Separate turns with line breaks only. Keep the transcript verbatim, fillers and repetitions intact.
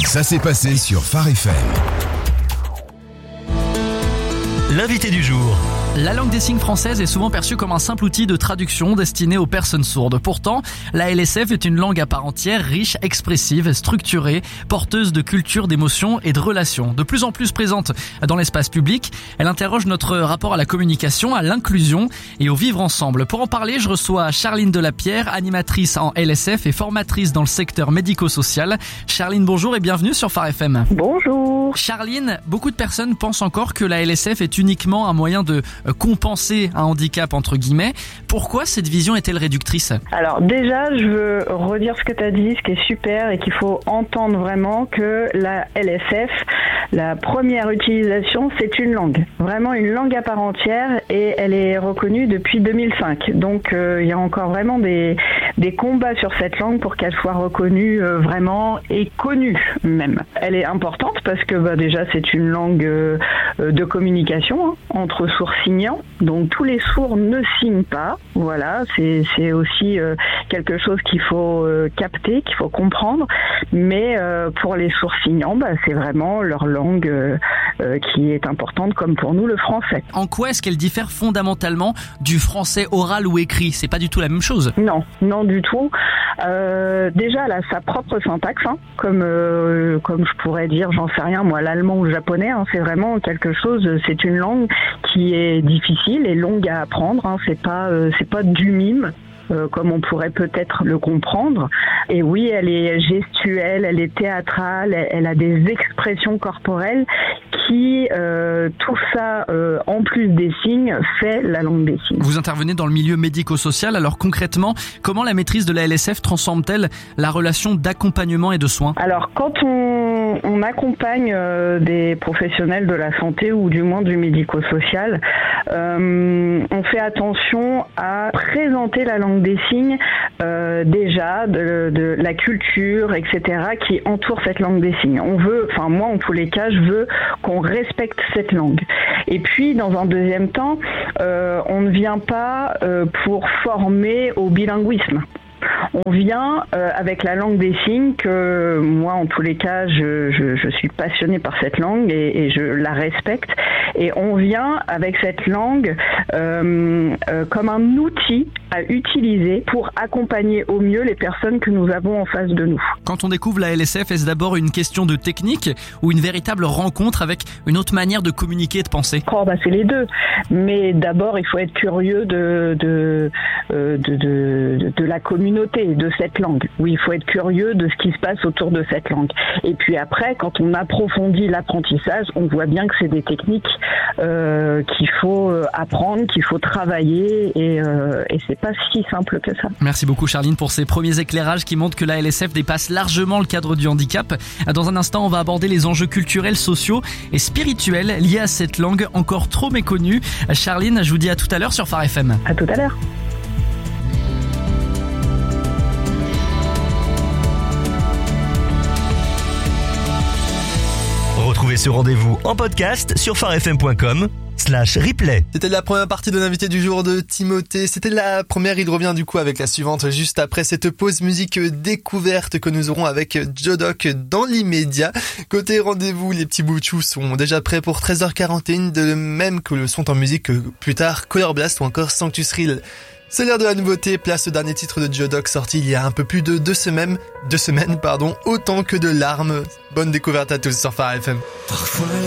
Ça s'est passé sur Phare F M.
L'invité du jour.
La langue des signes française est souvent perçue comme un simple outil de traduction destiné aux personnes sourdes. Pourtant, la L S F est une langue à part entière, riche, expressive, structurée, porteuse de culture, d'émotions et de relations. De plus en plus présente dans l'espace public, elle interroge notre rapport à la communication, à l'inclusion et au vivre ensemble. Pour en parler, je reçois Charline Delapierre, animatrice en L S F et formatrice dans le secteur médico-social. Charline, bonjour et bienvenue sur Phare F M.
Bonjour.
Charline, beaucoup de personnes pensent encore que la L S F est uniquement un moyen de compenser un handicap entre guillemets. Pourquoi cette vision est-elle réductrice ?
Alors déjà, je veux redire ce que tu as dit, ce qui est super et qu'il faut entendre vraiment que la L S F, la première utilisation, c'est une langue. Vraiment une langue à part entière et elle est reconnue depuis deux mille cinq. Donc euh, il y a encore vraiment des, des combats sur cette langue pour qu'elle soit reconnue euh, vraiment et connue même. Elle est importante parce que bah, déjà c'est une langue euh, de communication hein, entre sourds-signants. Donc tous les sourds ne signent pas. Voilà, c'est, c'est aussi euh, quelque chose qu'il faut euh, capter, qu'il faut comprendre. Mais euh, pour les sourds-signants, bah, c'est vraiment leur langue euh, euh, qui est importante, comme pour nous le français.
En quoi est-ce qu'elle diffère fondamentalement du français oral ou écrit ? C'est pas du tout la même chose.
Non, non du tout. Euh, déjà, elle a sa propre syntaxe, hein, comme euh, comme je pourrais dire, j'en sais rien, moi, l'allemand ou le japonais, hein, c'est vraiment quelque chose. C'est une langue qui est difficile et longue à apprendre. Hein, c'est pas euh, c'est pas du mime. Euh, comme on pourrait peut-être le comprendre. Et oui, elle est gestuelle, elle est théâtrale, elle, elle a des expressions corporelles qui, euh, tout ça, euh, en plus des signes, fait la langue des signes.
Vous intervenez dans le milieu médico-social, alors concrètement, comment la maîtrise de la L S F transforme-t-elle la relation d'accompagnement et de soins ?
Alors, quand on, on accompagne euh, des professionnels de la santé ou du moins du médico-social, euh, on fait attention à présenter la langue des signes euh, déjà de, de la culture, et cetera qui entoure cette langue des signes. On veut, enfin moi en tous les cas, je veux qu'on respecte cette langue. Et puis dans un deuxième temps, euh, on ne vient pas euh, pour former au bilinguisme. On vient euh, avec la langue des signes que moi en tous les cas je, je, je suis passionnée par cette langue et, et je la respecte et on vient avec cette langue euh, euh, comme un outil à utiliser pour accompagner au mieux les personnes que nous avons en face de nous.
Quand on découvre la L S F, est-ce d'abord une question de technique ou une véritable rencontre avec une autre manière de communiquer et de penser ?
Oh bah c'est les deux, mais d'abord il faut être curieux de de euh, de, de, de, de la communauté, de cette langue. Oui, il faut être curieux de ce qui se passe autour de cette langue. Et puis après, quand on approfondit l'apprentissage, on voit bien que c'est des techniques euh, qu'il faut apprendre, qu'il faut travailler et, euh, et c'est pas si simple que ça.
Merci beaucoup Charline pour ces premiers éclairages qui montrent que la L S F dépasse largement le cadre du handicap. Dans un instant, on va aborder les enjeux culturels, sociaux et spirituels liés à cette langue encore trop méconnue. Charline, je vous dis à tout à l'heure sur Phare F M.
À tout à l'heure.
Retrouvez ce rendez-vous en podcast sur pharefm point com slash replay.
C'était la première partie de l'invité du jour de Timothée. C'était la première, il revient du coup avec la suivante juste après cette pause musique découverte que nous aurons avec Jodoc dans l'immédiat. Côté rendez-vous, les petits boutchous sont déjà prêts pour treize heures quarante et un, de même que le sont en musique plus tard Color Blast ou encore Sanctus Reel. C'est l'heure de la nouveauté, place au dernier titre de Jodoc sorti il y a un peu plus de deux semaines, deux semaines pardon, autant que de larmes. Bonne découverte à tous sur Phare F M. Parfois